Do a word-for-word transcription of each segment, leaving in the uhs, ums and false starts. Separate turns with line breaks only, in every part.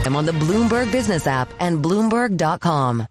I'm on the Bloomberg Business app and Bloomberg dot com.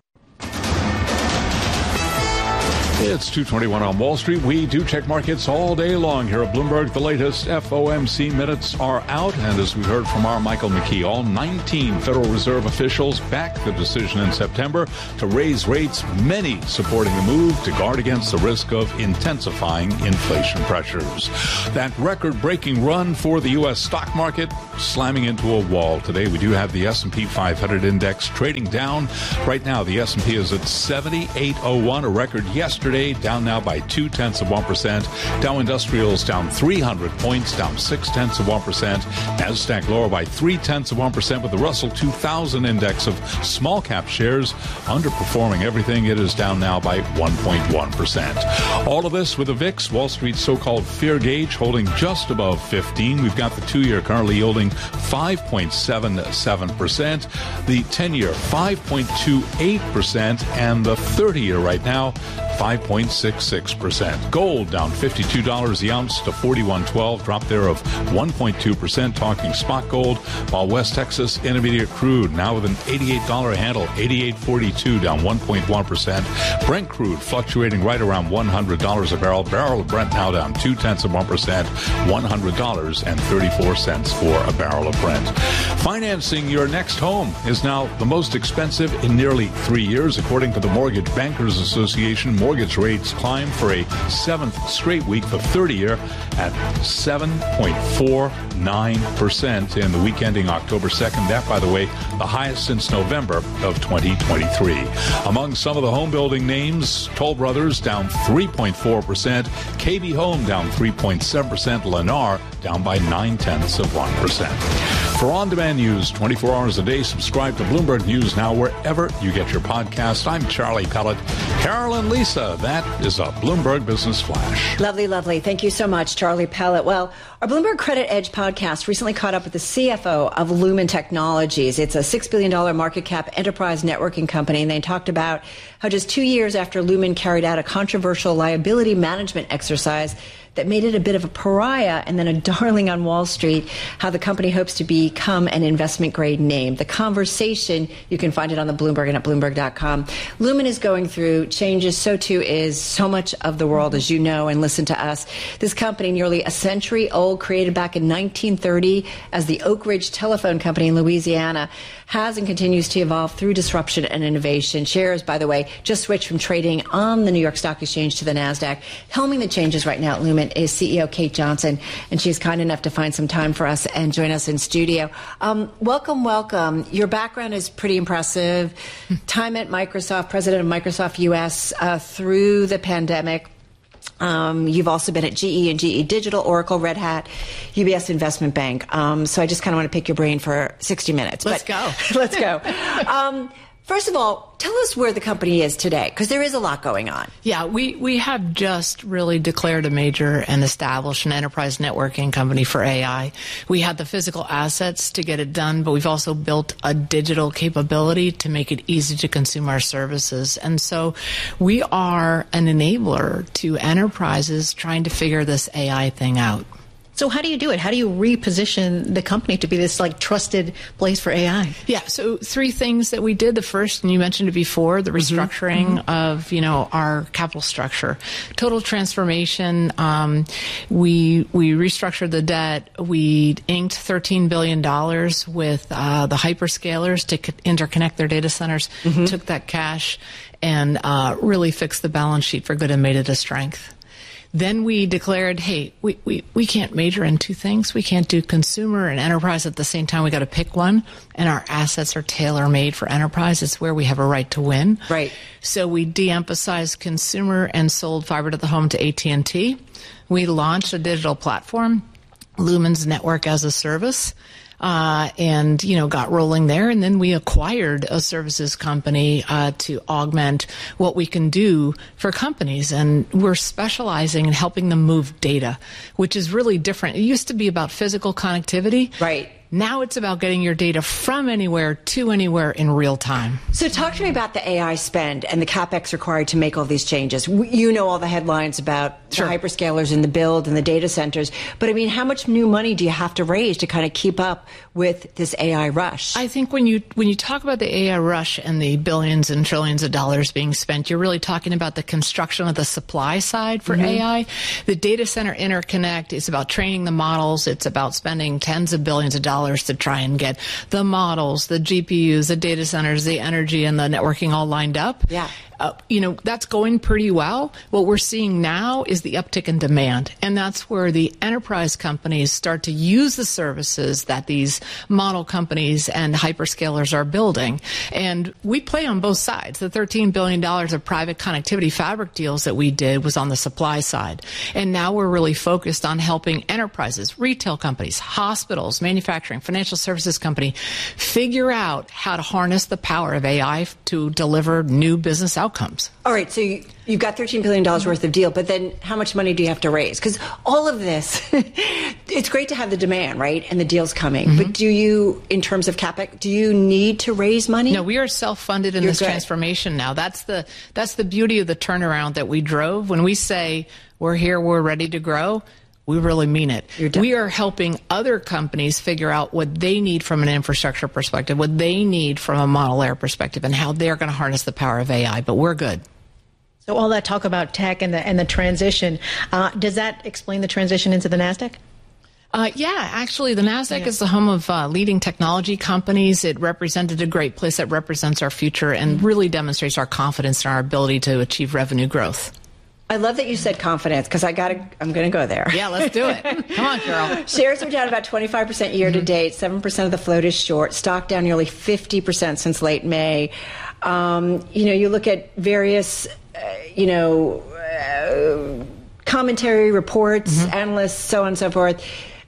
It's two twenty-one on Wall Street. We do check markets all day long here at Bloomberg. The latest F O M C minutes are out. And as we heard from our Michael McKee, all nineteen Federal Reserve officials backed the decision in September to raise rates, many supporting the move to guard against the risk of intensifying inflation pressures. That record-breaking run for the U S stock market slamming into a wall today. We do have the S and P five hundred index trading down. Right now, the S and P is at seventy-eight oh one, a record yesterday. Down now by two tenths of one percent. Dow Industrials down three hundred points, down six tenths of one percent. Nasdaq lower by three tenths of one percent, with the Russell two thousand index of small cap shares underperforming everything. It is down now by one point one percent. All of this with the V I X, Wall Street's so-called fear gauge, holding just above fifteen. We've got the two-year currently yielding five point seven seven percent, the ten-year five point two eight percent, and the thirty-year right now five point six six percent. Gold down fifty-two dollars the ounce to forty-one twelve, drop there of one point two percent, talking spot gold, while West Texas Intermediate crude now with an eighty-eight dollars handle, eighty-eight forty-two, down one point one percent. Brent crude fluctuating right around one hundred dollars a barrel. Barrel of Brent now down two tenths of one percent, one hundred dollars and thirty-four cents for a barrel of Brent. Financing your next home is now the most expensive in nearly three years, according to the Mortgage Bankers Association. Mortgage rates climb for a seventh straight week, the thirty-year at seven point four nine percent in the week ending October second. That, by the way, the highest since November of twenty twenty-three. Among some of the home building names, Toll Brothers down three point four percent, K B Home down three point seven percent, Lennar down by nine tenths of one percent. For on-demand news twenty-four hours a day, subscribe to Bloomberg News Now wherever you get your podcast. I'm Charlie Pellet. Carolyn Lisa, that is a Bloomberg Business Flash.
Lovely, lovely. Thank you so much, Charlie Pellet. Well, our Bloomberg Credit Edge podcast recently caught up with the C F O of Lumen Technologies. It's a six billion dollars market cap enterprise networking company, and they talked about how just two years after Lumen carried out a controversial liability management exercise that made it a bit of a pariah and then a darling on Wall Street, how the company hopes to become an investment-grade name. The conversation, you can find it on the Bloomberg and at Bloomberg dot com. Lumen is going through changes. So, too, is so much of the world, as you know, and listen to us. This company, nearly a century old, created back in nineteen thirty as the Oak Ridge Telephone Company in Louisiana, has and continues to evolve through disruption and innovation. Shares, by the way, just switched from trading on the New York Stock Exchange to the NASDAQ. Helming the changes right now at Lumen is C E O Kate Johnson, and she's kind enough to find some time for us and join us in studio. Um, welcome, welcome. Your background is pretty impressive. Time at Microsoft, president of Microsoft U S uh, through the pandemic. Um, you've also been at G E and G E Digital, Oracle, Red Hat, U B S Investment Bank. Um, so I just kind of want to pick your brain for sixty minutes.
Let's
but,
go.
Let's go. Um, First of all, tell us where the company is today, because there is a lot going on.
Yeah, we, we have just really declared a major and established an enterprise networking company for A I. We had the physical assets to get it done, but we've also built a digital capability to make it easy to consume our services. And so we are an enabler to enterprises trying to figure this A I thing out.
So how do you do it? How do you reposition the company to be this like trusted place for A I?
Yeah, so three things that we did. The first, and you mentioned it before, the restructuring mm-hmm. of, you know, our capital structure. Total transformation. Um, we we restructured the debt. We inked thirteen billion dollars with uh, the hyperscalers to co- interconnect their data centers, mm-hmm. took that cash and uh, really fixed the balance sheet for good and made it a strength. Then we declared, hey, we, we, we can't major in two things. We can't do consumer and enterprise at the same time. We got to pick one. And our assets are tailor-made for enterprise. It's where we have a right to win.
Right.
So we de-emphasized consumer and sold fiber to the home to A T and T. We launched a digital platform, Lumen's Network as a Service. Uh, and, you know, got rolling there. And then we acquired a services company uh, to augment what we can do for companies. And we're specializing in helping them move data, which is really different. It used to be about physical connectivity.
Right.
Now it's about getting your data from anywhere to anywhere in real time.
So talk to me about the A I spend and the CapEx required to make all these changes. You know all the headlines about
Sure.
the hyperscalers and the build and the data centers. But I mean, how much new money do you have to raise to kind of keep up with this A I rush?
I think when you when you talk about the A I rush and the billions and trillions of dollars being spent, you're really talking about the construction of the supply side for mm-hmm. A I. The data center interconnect is about training the models. It's about spending tens of billions of dollars to try and get the models, the G P Us, the data centers, the energy, and the networking all lined up.
Yeah.
Uh, you know, that's going pretty well. What we're seeing now is the uptick in demand. And that's where the enterprise companies start to use the services that these model companies and hyperscalers are building. And we play on both sides. The thirteen billion dollars of private connectivity fabric deals that we did was on the supply side. And now we're really focused on helping enterprises, retail companies, hospitals, manufacturing, financial services company figure out how to harness the power of A I to deliver new business outcomes. Outcomes.
All right, so you, you've got thirteen billion dollars worth of deal, but then how much money do you have to raise? Because all of this, it's great to have the demand, right, and the deals coming, mm-hmm. but do you, in terms of CapEx, do you need to raise money?
No, we are self-funded in
You're
this
good.
transformation now. That's the that's the beauty of the turnaround that we drove. When we say we're here, we're ready to grow, we really mean it. We are helping other companies figure out what they need from an infrastructure perspective, what they need from a model layer perspective, and how they're going to harness the power of A I. But we're good.
So all that talk about tech and the and the transition, uh, does that explain the transition into the NASDAQ?
Uh, yeah, actually, the NASDAQ
yeah.
is the home of uh, leading technology companies. It represented a great place that represents our future and really demonstrates our confidence in our ability to achieve revenue growth.
I love that you said confidence because I got to. I'm going to go there.
Yeah, let's do it. Come on, Carol.
Shares are down about twenty-five percent year to date. Seven percent of the float is short. Stock down nearly fifty percent since late May. Um, you know, you look at various, uh, you know, uh, commentary reports, mm-hmm. analysts, so on and so forth.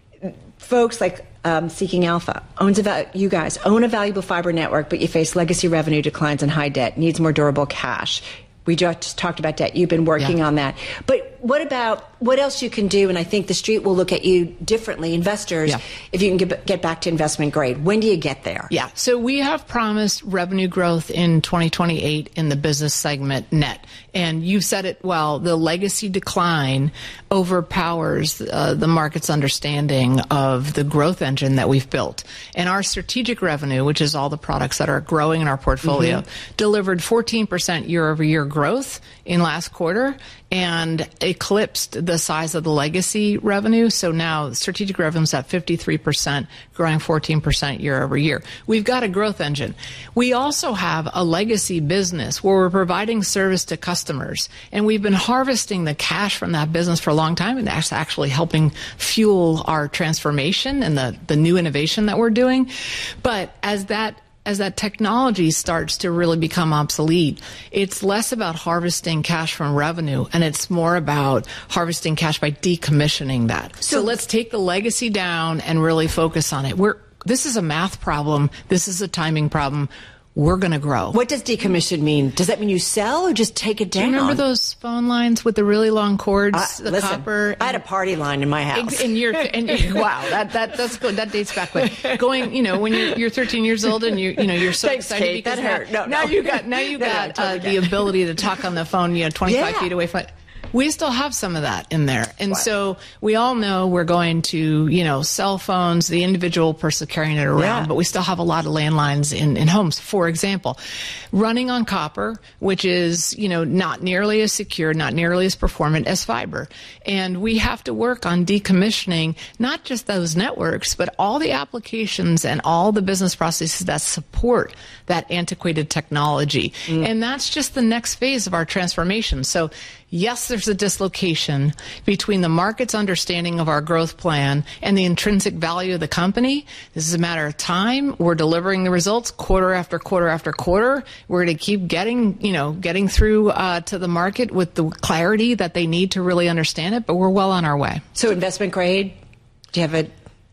Folks like um, Seeking Alpha owns a val- you guys own a valuable fiber network, but you face legacy revenue declines and high debt. Needs more durable cash. We just talked about debt. You've been working
yeah.
on that. But what about what else you can do? And I think the street will look at you differently, investors, yeah. if you can get, get back to investment grade. When do you get there?
Yeah. So we have promised revenue growth in twenty twenty-eight in the business segment net. And you said it well, the legacy decline overpowers uh, the market's understanding of the growth engine that we've built. And our strategic revenue, which is all the products that are growing in our portfolio, mm-hmm. delivered fourteen percent year over year growth in last quarter and eclipsed the size of the legacy revenue. So now strategic revenue is at fifty-three percent, growing fourteen percent year over year. We've got a growth engine. We also have a legacy business where we're providing service to customers, and we've been harvesting the cash from that business for a long time, and that's actually helping fuel our transformation and the, the new innovation that we're doing. But as that As that technology starts to really become obsolete, it's less about harvesting cash from revenue, and it's more about harvesting cash by decommissioning that. So, so let's take the legacy down and really focus on it. We're, this is a math problem. This is a timing problem. We're going to grow.
What does decommission mean? Does that mean you sell or just take it down?
Do you remember those phone lines with the really long cords,
uh,
the
listen,
copper?
I had a party line in my house.
And you're, and you're, wow, that that that's good. That dates back quick. Going, you know, when you're you're thirteen years old and you you know you're so
Thanks,
excited
Kate,
because
that hurt.
now,
No,
now
no.
you got now you
No,
got
no, totally
uh, the
get.
ability to talk on the phone, you know, twenty-five
Yeah.
feet away from. We still have some of that in there. And
Wow.
so we all know we're going to, you know, cell phones, the individual person carrying it around,
Yeah.
but we still have a lot of landlines in, in homes. For example, running on copper, which is, you know, not nearly as secure, not nearly as performant as fiber. And we have to work on decommissioning not just those networks, but all the applications and all the business processes that support that antiquated technology. Mm. And that's just the next phase of our transformation. So yes, there's a dislocation between the market's understanding of our growth plan and the intrinsic value of the company. This is a matter of time. We're delivering the results quarter after quarter after quarter. We're going to keep getting, you know, getting through uh, to the market with the clarity that they need to really understand it, but we're well on our way.
So investment grade, do you have a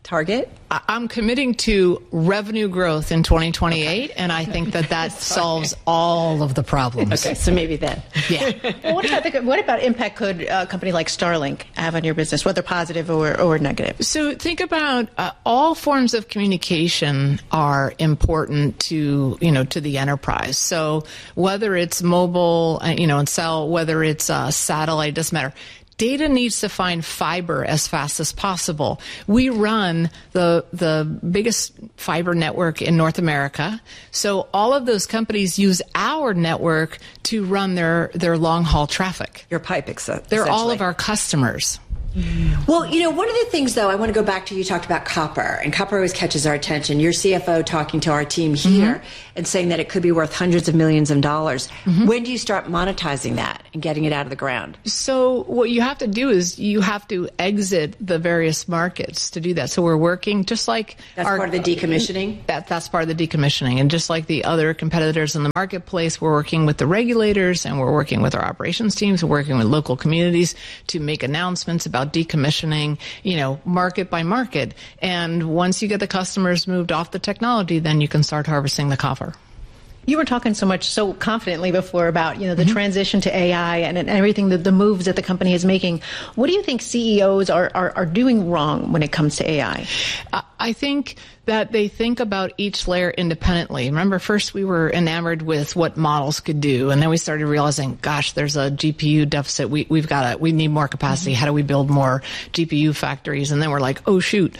target?
I'm committing to revenue growth in twenty twenty-eight, okay. and I think that that solves all of the problems.
Okay, so maybe then.
Yeah.
Well, what about the, what about impact could a company like Starlink have on your business, whether positive or, or negative?
So think about uh, all forms of communication are important to you know to the enterprise. So whether it's mobile, uh, you know, and cell, whether it's uh, satellite, doesn't matter. Data needs to find fiber as fast as possible. We run the the biggest fiber network in North America. So all of those companies use our network to run their, their long-haul traffic.
Your pipe, essentially.
They're all of our customers.
Well, you know, one of the things, though, I want to go back to, you talked about copper, and copper always catches our attention. Your C F O talking to our team here mm-hmm. and saying that it could be worth hundreds of millions of dollars. Mm-hmm. When do you start monetizing that and getting it out of the ground? So
what you have to do is you have to exit the various markets to do that. So we're working just like...
That's
our,
part of the decommissioning?
That, that's part of the decommissioning. And just like the other competitors in the marketplace, we're working with the regulators and we're working with our operations teams. We're working with local communities to make announcements about decommissioning, you know, market by market. And once you get the customers moved off the technology, then you can start harvesting the copper.
You were talking so much, so confidently before about, you know, the mm-hmm. transition to A I and, and everything, the, the moves that the company is making. What do you think C E Os are, are, are doing wrong when it comes to A I?
Uh, I think that they think about each layer independently. Remember, first we were enamored with what models could do, and then we started realizing, gosh, there's a G P U deficit. We, we've got to, we need more capacity. Mm-hmm. How do we build more G P U factories? And then we're like, oh, shoot.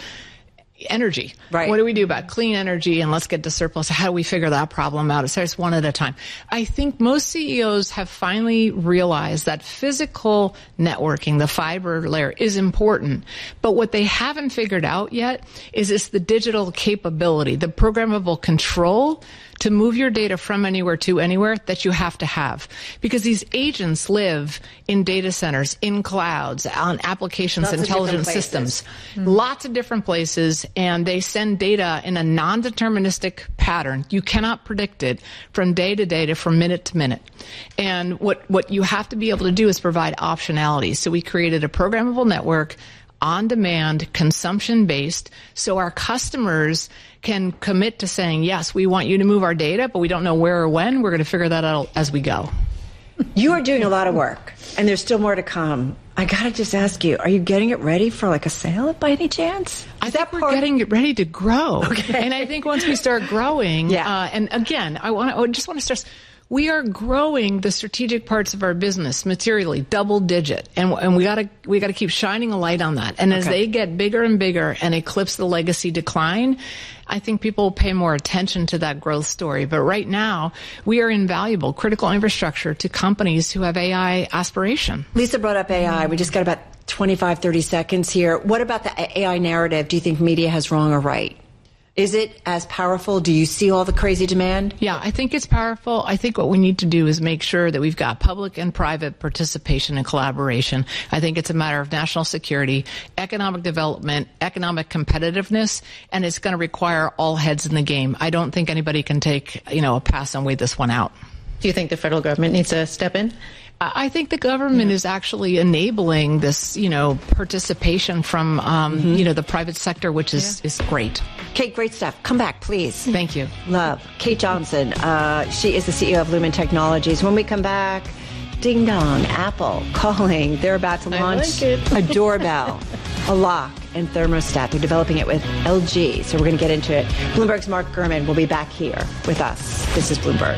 Energy. Right. What do we do about clean energy, and let's get to surplus? How do we figure that problem out? It starts one at a time. I think most C E Os have finally realized that physical networking, the fiber layer, is important. But what they haven't figured out yet is it's the digital capability, the programmable control to move your data from anywhere to anywhere that you have to have. Because these agents live in data centers, in clouds, on applications, Lots intelligent systems, mm-hmm. lots of different places, and they send data in a non-deterministic pattern. You cannot predict it from day to day to from minute to minute. And what, what you have to be able to do is provide optionality. So we created a programmable network, on-demand, consumption-based, so our customers can commit to saying, yes, we want you to move our data, but we don't know where or when. We're going to figure that out as we go. You are doing a lot of work, and there's still more to come. I got to just ask you, are you getting it ready for like a sale by any chance? Is I think that we're getting it ready to grow. Okay. And I think once we start growing, yeah. uh, and again, I want to, I just want to stress, we are growing the strategic parts of our business materially, double digit, and and we got to we got to keep shining a light on that. And okay. as they get bigger and bigger and eclipse the legacy decline, I think people will pay more attention to that growth story. But right now, we are invaluable, critical infrastructure to companies who have A I aspiration. Lisa brought up A I. We just got about twenty-five, thirty seconds here. What about the A I narrative? Do you think media has wrong or right? Is it as powerful? Do you see all the crazy demand? Yeah, I think it's powerful. I think what we need to do is make sure that we've got public and private participation and collaboration. I think it's a matter of national security, economic development, economic competitiveness, and it's going to require all heads in the game. I don't think anybody can take, you know, a pass and wait this one out.
Do you think the federal government needs to step in?
I think the government yeah. is actually enabling this, you know, participation from, um, mm-hmm. you know, the private sector, which is, yeah. is great. Kate, great stuff. Come back, please. Thank you. Love. Kate Johnson. Uh, she is the C E O of Lumen Technologies. When we come back, ding dong, Apple calling. They're about to launch like a doorbell, a lock, and thermostat. They're developing it with L G. So we're going to get into it. Bloomberg's Mark Gurman will be back here with us. This is Bloomberg.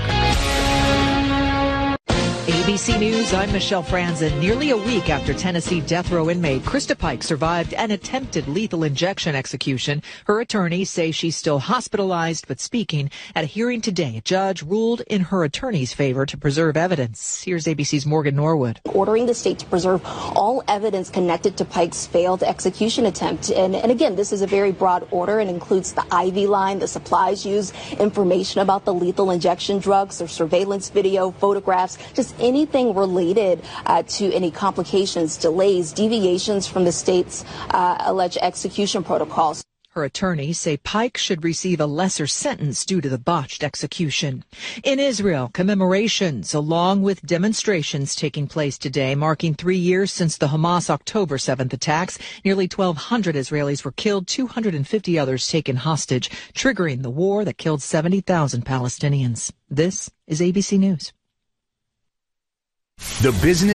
A B C News, I'm Michelle Franzen. Nearly a week after Tennessee death row inmate Krista Pike survived an attempted lethal injection execution, her attorneys say she's still hospitalized, but speaking at a hearing today, a judge ruled in her attorney's favor to preserve evidence. Here's A B C's Morgan Norwood.
Ordering the state to preserve all evidence connected to Pike's failed execution attempt. And, and again, this is a very broad order and includes the I V line, the supplies used, information about the lethal injection drugs, their surveillance video, photographs, just anything related uh, to any complications, delays, deviations from the state's uh, alleged execution protocols.
Her attorneys say Pike should receive a lesser sentence due to the botched execution. In Israel, commemorations along with demonstrations taking place today, marking three years since the Hamas October seventh attacks. Nearly twelve hundred Israelis were killed, two hundred fifty others taken hostage, triggering the war that killed seventy thousand Palestinians. This is A B C News.
The business